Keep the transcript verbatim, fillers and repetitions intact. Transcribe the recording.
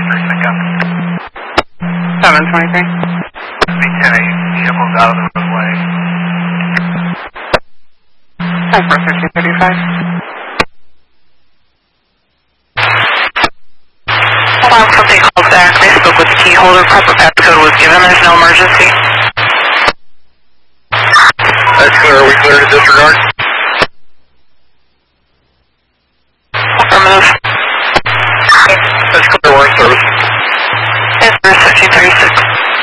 first pickup. seven twenty-three. B ten eight, vehicles out of the roadway. ten four fifty thirty-five. Alarm something called back. They spoke with the key holder. Proper passcode was given. There's no emergency. That's clear. Are we clear to disregard?